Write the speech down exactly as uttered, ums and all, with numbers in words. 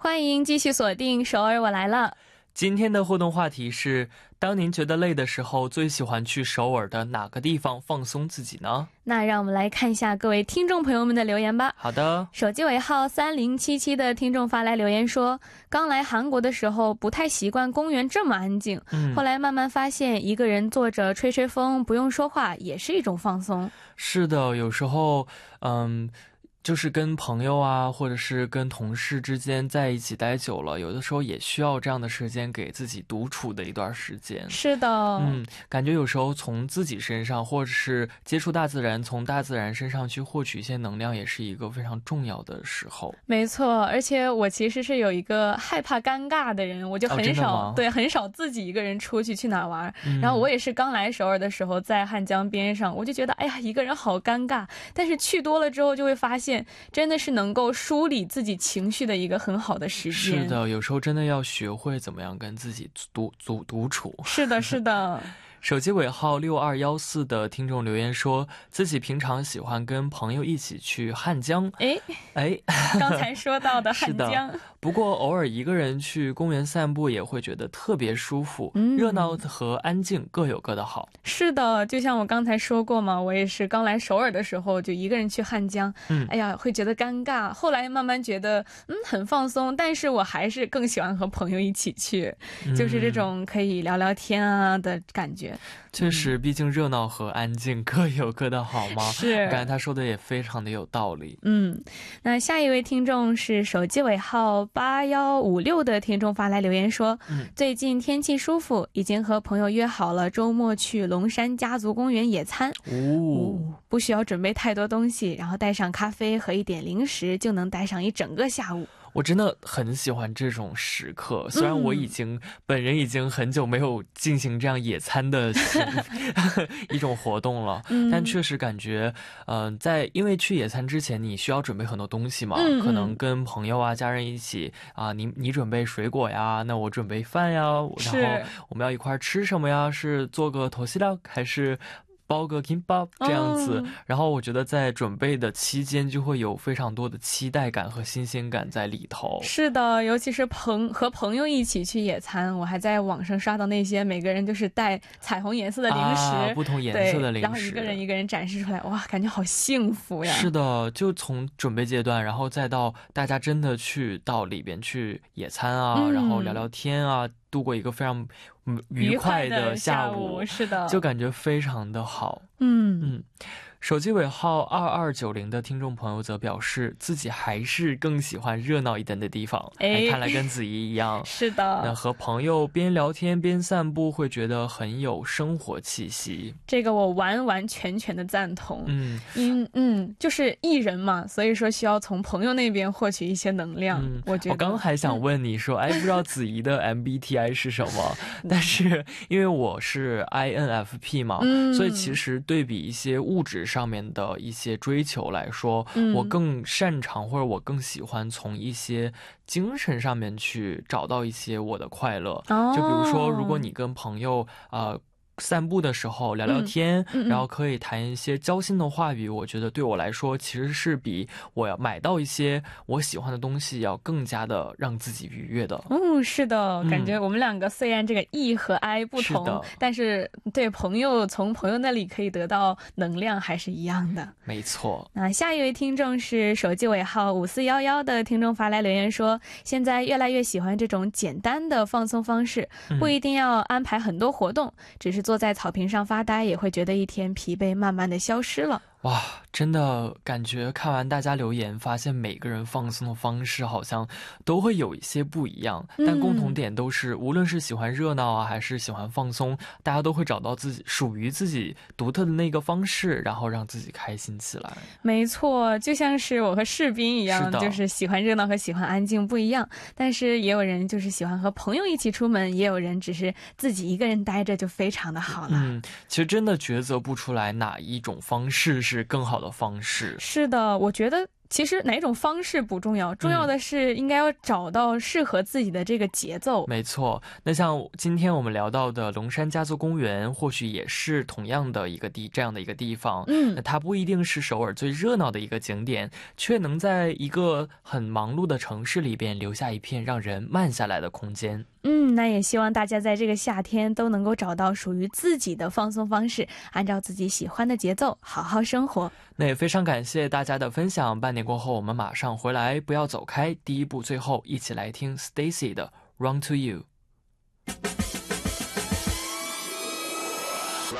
欢迎继续锁定首尔我来了。 今天的互动话题是，当您觉得累的时候，最喜欢去首尔的哪个地方放松自己呢？ 那让我们来看一下各位听众朋友们的留言吧。 好的， 手机尾号三零七七的听众发来留言说，刚来韩国的时候不太习惯公园这么安静、嗯、后来慢慢发现一个人坐着吹吹风不用说话也是一种放松。 是的，有时候嗯就是跟朋友啊或者是跟同事之间在一起待久了，有的时候也需要这样的时间给自己独处的一段时间。 是的， 嗯，感觉有时候从自己身上或者是接触大自然，从大自然身上去获取一些能量，也是一个非常重要的时候。 没错，而且我其实是有一个害怕尴尬的人，我就很少、哦、对很少自己一个人出去去哪玩、嗯、然后我也是刚来首尔的时候在汉江边上，我就觉得哎呀一个人好尴尬，但是去多了之后就会发现真的是能够梳理自己情绪的一个很好的时间。 是的，有时候真的要学会怎么样跟自己独独独处。 是的是的手机尾号六二一四的听众留言说，自己平常喜欢跟朋友一起去汉江。 哎哎，刚才说到的汉江是的，不过偶尔一个人去公园散步也会觉得特别舒服、嗯、热闹和安静各有各的好。 是的，就像我刚才说过嘛，我也是刚来首尔的时候就一个人去汉江、嗯、哎呀会觉得尴尬，后来慢慢觉得嗯很放松，但是我还是更喜欢和朋友一起去、嗯、就是这种可以聊聊天啊的感觉。 确实，毕竟热闹和安静各有各的好吗？ 是， 我感觉他说的也非常的有道理。 嗯，那下一位听众是手机尾号八一五六的听众发来留言说、嗯、最近天气舒服，已经和朋友约好了周末去龙山家族公园野餐。哦、哦，不需要准备太多东西，然后带上咖啡和一点零食就能待上一整个下午。 我真的很喜欢这种时刻，虽然我已经、嗯、本人已经很久没有进行这样野餐的一种活动了、嗯、但确实感觉嗯、呃，在因为去野餐之前你需要准备很多东西嘛、嗯、可能跟朋友啊家人一起啊，你你准备水果呀，那我准备饭呀，然后我们要一块吃什么呀，是做个头西料还是包个 kimbap 这样子、哦、然后我觉得在准备的期间就会有非常多的期待感和新鲜感在里头。 是的，尤其是朋和朋友一起去野餐，我还在网上刷到那些每个人就是带彩虹颜色的零食、啊、 不同颜色的零食， 然后一个人一个人展示出来，哇，感觉好幸福呀。 是的，就从准备阶段然后再到大家真的去到里边去野餐啊、嗯、然后聊聊天啊，度过一个非常愉快的下午， 是的， 就感觉非常的好。嗯嗯，手机尾号二二九零的听众朋友则表示自己还是更喜欢热闹一点的地方。哎，看来跟子怡一样。 是的， 那和朋友边聊天边散步会觉得很有生活气息。 这个我完完全全的赞同。嗯嗯嗯，就是艺人嘛，所以说需要从朋友那边获取一些能量。嗯、我觉得我刚还想问你说，哎，不知道子怡的 M B T I 是什么？但是因为我是 I N F P 嘛、嗯，所以其实对比一些物质上面的一些追求来说、嗯、我更擅长或者我更喜欢从一些精神上面去找到一些我的快乐、哦、就比如说如果你跟朋友呃散步的时候聊聊天、嗯嗯、然后可以谈一些交心的话语，我觉得对我来说其实是比我要买到一些我喜欢的东西要更加的让自己愉悦的。 嗯，是的，感觉我们两个虽然这个 E 和 I 不同、嗯、是但是对朋友从朋友那里可以得到能量还是一样的。 没错。 那下一位听众是手机尾号五四一一的听众发来留言说，现在越来越喜欢这种简单的放松方式，不一定要安排很多活动、嗯、只是坐在草坪上发呆也会觉得一天疲惫慢慢的消失了。 哇，真的感觉看完大家留言发现每个人放松的方式好像都会有一些不一样、嗯、但共同点都是无论是喜欢热闹啊还是喜欢放松，大家都会找到自己属于自己独特的那个方式，然后让自己开心起来。 没错，就像是我和士兵一样，就是喜欢热闹和喜欢安静不一样，但是也有人就是喜欢和朋友一起出门，也有人只是自己一个人待着就非常的好了。 嗯，其实真的抉择不出来哪一种方式是更好的方式。 是的，我觉得其实哪种方式不重要，重要的是应该要找到适合自己的这个节奏。 没错，那像今天我们聊到的龙山家族公园，或许也是同样的一个地这样的一个地方。 嗯， 那它不一定是首尔最热闹的一个景点，却能在一个很忙碌的城市里边留下一片让人慢下来的空间。 嗯，那也希望大家在这个夏天都能够找到属于自己的放松方式，按照自己喜欢的节奏好好生活。 那也非常感谢大家的分享，半点过后我们马上回来，不要走开。第一部最后一起来听 Stacy 的 Run to You。